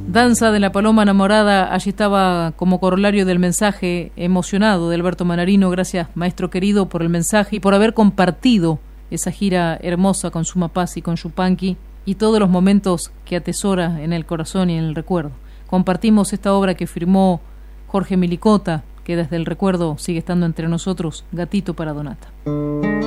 Danza de la Paloma Enamorada, allí estaba como corolario del mensaje emocionado de Alberto Manarino. Gracias, maestro querido, por el mensaje y por haber compartido esa gira hermosa con Suma Paz y con Yupanqui y todos los momentos que atesora en el corazón y en el recuerdo. Compartimos esta obra que firmó Jorge Milicota, que desde el recuerdo sigue estando entre nosotros, Gatito para Donata.